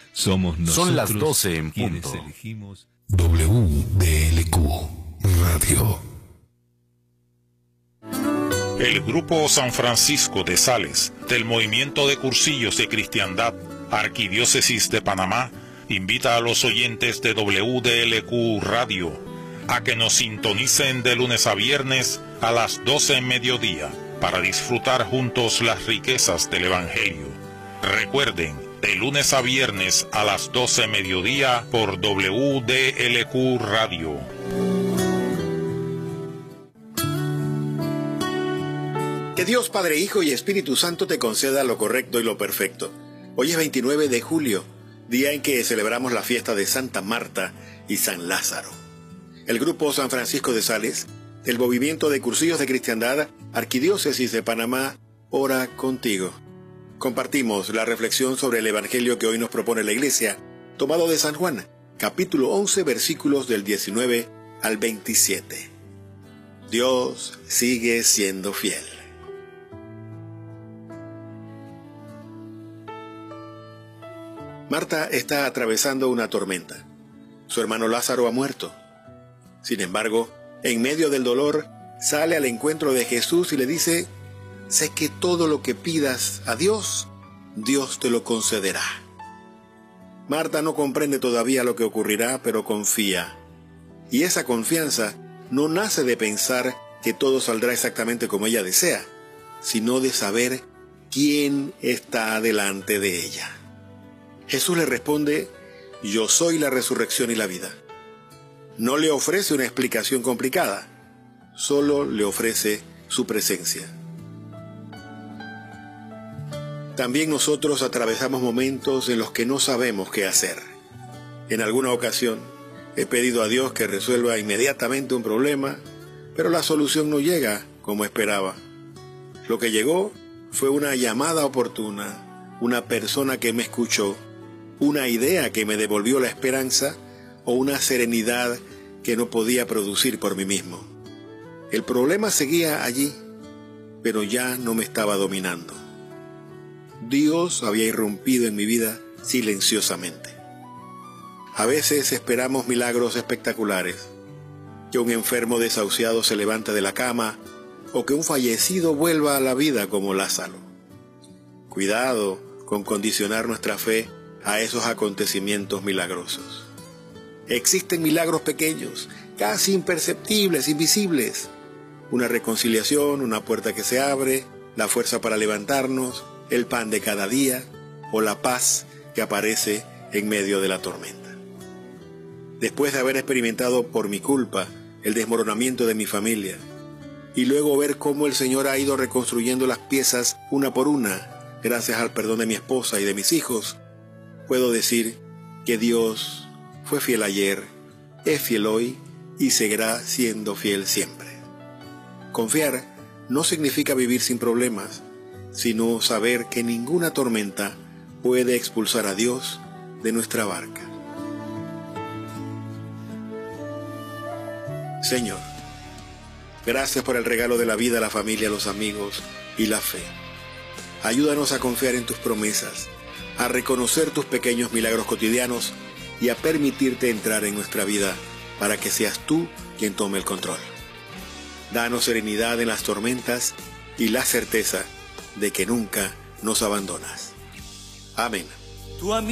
Somos nosotros. Son las 12 en quienes punto. elegimos. WDLQ Radio. El Grupo San Francisco de Sales, del Movimiento de Cursillos de Cristiandad, Arquidiócesis de Panamá, invita a los oyentes de WDLQ Radio a que nos sintonicen de lunes a viernes a las 12 en mediodía para disfrutar juntos las riquezas del Evangelio. Recuerden, de lunes a viernes a las 12 mediodía por WDLQ Radio. Que Dios Padre, Hijo y Espíritu Santo te conceda lo correcto y lo perfecto. Hoy es 29 de julio, día en que celebramos la fiesta de Santa Marta y San Lázaro. El Grupo San Francisco de Sales, del Movimiento de Cursillos de Cristiandad, Arquidiócesis de Panamá, ora contigo. Compartimos la reflexión sobre el Evangelio que hoy nos propone la Iglesia, tomado de San Juan, capítulo 11, versículos del 19 al 27. Dios sigue siendo fiel. Marta está atravesando una tormenta. Su hermano Lázaro ha muerto. Sin embargo, en medio del dolor, sale al encuentro de Jesús y le dice: sé que todo lo que pidas a Dios, Dios te lo concederá. Marta no comprende todavía lo que ocurrirá, pero confía. Y esa confianza no nace de pensar que todo saldrá exactamente como ella desea, sino de saber quién está delante de ella. Jesús le responde: yo soy la resurrección y la vida. No le ofrece una explicación complicada, solo le ofrece su presencia. También nosotros atravesamos momentos en los que no sabemos qué hacer. En alguna ocasión he pedido a Dios que resuelva inmediatamente un problema, pero la solución no llega como esperaba. Lo que llegó fue una llamada oportuna, una persona que me escuchó, una idea que me devolvió la esperanza o una serenidad que no podía producir por mí mismo. El problema seguía allí, pero ya no me estaba dominando. Dios había irrumpido en mi vida silenciosamente. A veces esperamos milagros espectaculares, que un enfermo desahuciado se levante de la cama o que un fallecido vuelva a la vida como Lázaro. Cuidado con condicionar nuestra fe a esos acontecimientos milagrosos. Existen milagros pequeños, casi imperceptibles, invisibles. Una reconciliación, una puerta que se abre, la fuerza para levantarnos, el pan de cada día o la paz que aparece en medio de la tormenta. Después de haber experimentado por mi culpa el desmoronamiento de mi familia y luego ver cómo el Señor ha ido reconstruyendo las piezas una por una, gracias al perdón de mi esposa y de mis hijos, puedo decir que Dios fue fiel ayer, es fiel hoy y seguirá siendo fiel siempre. Confiar no significa vivir sin problemas, sino saber que ninguna tormenta puede expulsar a Dios de nuestra barca. Señor, gracias por el regalo de la vida, la familia, los amigos y la fe. Ayúdanos a confiar en tus promesas, a reconocer tus pequeños milagros cotidianos y a permitirte entrar en nuestra vida para que seas tú quien tome el control. Danos serenidad en las tormentas y la certeza de que nunca nos abandonas. Amén.